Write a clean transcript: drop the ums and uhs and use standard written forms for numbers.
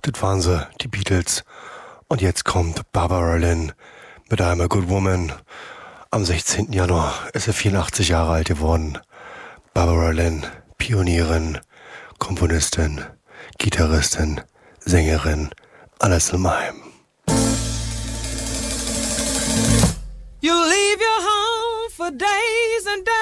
das waren sie, die Beatles. Und jetzt kommt Barbara Lynn mit I'm a Good Woman. Am 16. Januar ist sie 84 Jahre alt geworden. Barbara Lynn, Pionierin, Komponistin, Gitarristin, Sängerin, alles in einem. You leave your home for days and days.